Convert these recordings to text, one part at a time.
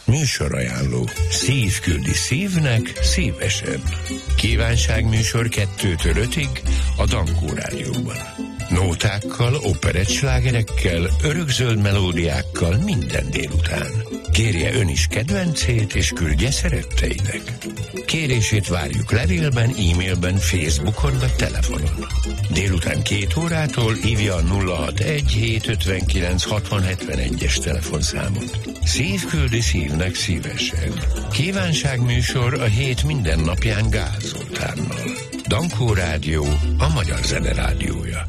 Műsorajánló. Szív küldi szívnek szívesen. Kívánságműsor 2-től 5-ig a Dankó Rádióban. Nótákkal, operettslágerekkel, örökzöld melódiákkal minden délután. Kérje ön is kedvencét, és küldje szeretteinek. Kérését várjuk levélben, e-mailben, Facebookon vagy telefonon. Délután 2 órától hívja a 061-759-6071-es telefonszámot. Szív küldi szívnek szívesen. Kívánságműsor a hét minden napján Gál Zoltánnal. Dankó Rádió, a magyar zene rádiója.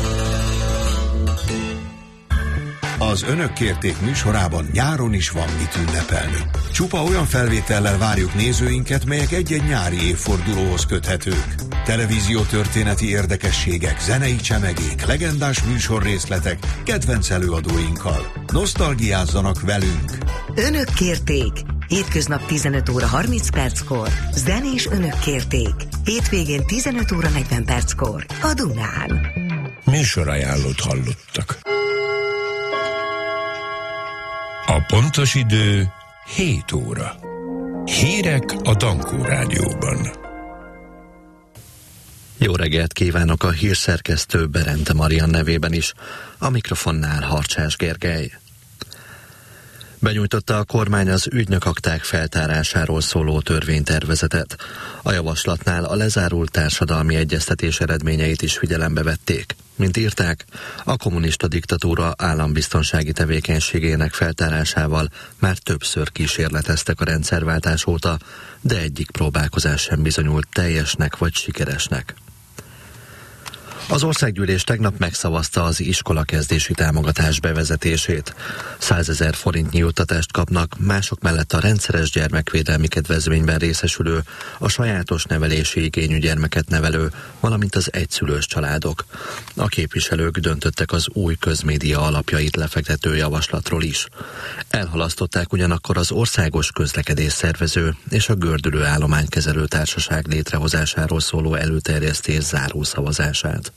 Az Önök kérték műsorában nyáron is van mit ünnepelni. Csupa olyan felvétellel várjuk nézőinket, melyek egy-egy nyári évfordulóhoz köthetők. Televíziótörténeti érdekességek, zenei csemegék, legendás műsorrészletek, kedvenc előadóinkkal. Nosztalgiázzanak velünk! Önök kérték! Hétköznap 15 óra 30 perckor. Zenés Önök kérték. Hétvégén 15 óra 40 perckor. A Dunán. Műsorajánlót hallottak. A pontos idő 7 óra. Hírek a Dankó Rádióban. Jó reggelt kívánok a hírszerkesztő Berente Marian nevében is. A mikrofonnál Harcsás Gergely. Benyújtotta a kormány az ügynökakták feltárásáról szóló törvénytervezetet. A javaslatnál a lezárult társadalmi egyeztetés eredményeit is figyelembe vették. Mint írták, a kommunista diktatúra állambiztonsági tevékenységének feltárásával már többször kísérleteztek a rendszerváltás óta, de egyik próbálkozás sem bizonyult teljesnek vagy sikeresnek. Az országgyűlés tegnap megszavazta az iskolakezdési támogatás bevezetését. 100 000 forintnyi juttatást kapnak, mások mellett a rendszeres gyermekvédelmi kedvezményben részesülő, a sajátos nevelési igényű gyermeket nevelő, valamint az egyszülős családok. A képviselők döntöttek az új közmédia alapjait lefektető javaslatról is. Elhalasztották ugyanakkor az országos közlekedés szervező és a gördülő állománykezelő társaság létrehozásáról szóló előterjesztés zárószavazását.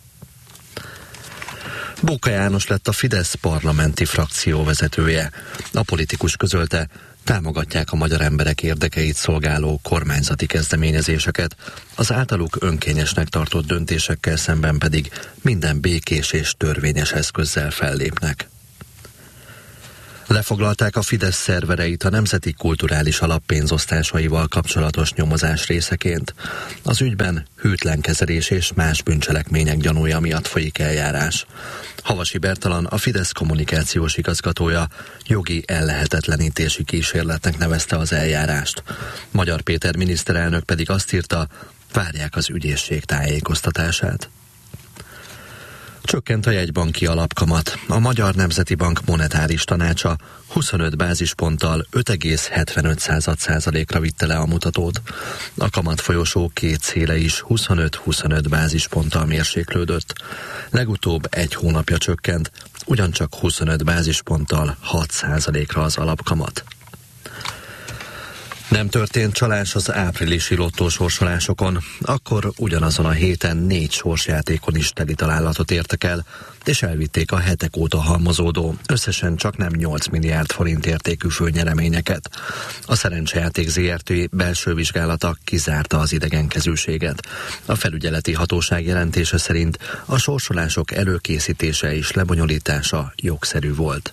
Bóka János lett a Fidesz parlamenti frakció vezetője. A politikus közölte, támogatják a magyar emberek érdekeit szolgáló kormányzati kezdeményezéseket, az általuk önkényesnek tartott döntésekkel szemben pedig minden békés és törvényes eszközzel fellépnek. Lefoglalták a Fidesz szervereit a Nemzeti Kulturális Alap pénzosztásaival kapcsolatos nyomozás részeként. Az ügyben hűtlen kezelés és más bűncselekmények gyanúja miatt folyik eljárás. Havasi Bertalan, a Fidesz kommunikációs igazgatója jogi ellehetetlenítési kísérletnek nevezte az eljárást. Magyar Péter miniszterelnök pedig azt írta, várják az ügyészség tájékoztatását. Csökkent a jegybanki alapkamat. A Magyar Nemzeti Bank monetáris tanácsa 25 bázisponttal 5,75%-ra vitte le a mutatót. A kamatfolyosó két széle is 25-25 bázisponttal mérséklődött. Legutóbb egy hónapja csökkent, ugyancsak 25 bázisponttal 6%-ra az alapkamat. Nem történt csalás az áprilisi lottósorsolásokon, akkor ugyanazon a héten 4 sorsjátékon is teli találatot értek el, és elvitték a hetek óta halmozódó, összesen csak nem 8 milliárd forint értékű főnyereményeket. A Szerencsejáték Zrt. Belső vizsgálata kizárta az idegenkezűséget. A felügyeleti hatóság jelentése szerint a sorsolások előkészítése és lebonyolítása jogszerű volt.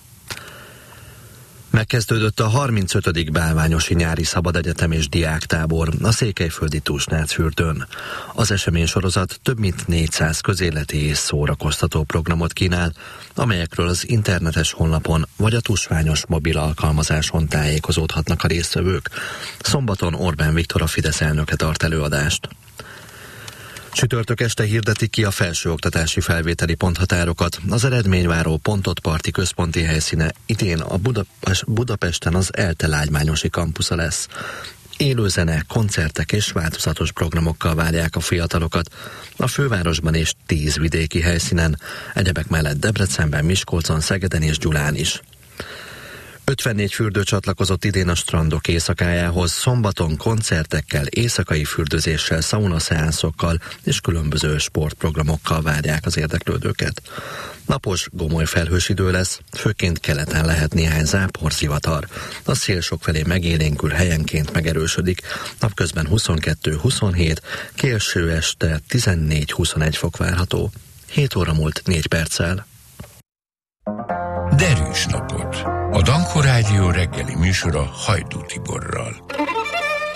Megkezdődött a 35. Bálványosi Nyári Szabadegyetem és Diáktábor a székelyföldi Tusnádfürdőn. Az eseménysorozat több mint 400 közéleti és szórakoztató programot kínál, amelyekről az internetes honlapon vagy a tusványos mobil alkalmazáson tájékozódhatnak a résztvevők. Szombaton Orbán Viktor, a Fidesz elnöke tart előadást. Csütörtök este hirdetik ki a felsőoktatási felvételi ponthatárokat. Az eredményváró Pontot Parti központi helyszíne idén a Budapesten az ELTE lágymányosi kampusza lesz. Élőzene, koncertek és változatos programokkal várják a fiatalokat a fővárosban és 10 vidéki helyszínen, egyebek mellett Debrecenben, Miskolcon, Szegeden és Gyulán is. 54 fürdő csatlakozott idén a strandok éjszakájához, szombaton koncertekkel, éjszakai fürdőzéssel, szaunaszeánszokkal és különböző sportprogramokkal várják az érdeklődőket. Napos, gomoly felhős idő lesz, főként keleten lehet néhány záporzivatar. A szél sokfelé megélénkül, helyenként megerősödik, napközben 22-27, késő este 14-21 fok várható. 7 óra múlt 4 perccel. Derűs napot! A Dankó Rádió reggeli műsora Hajdú Tiborral.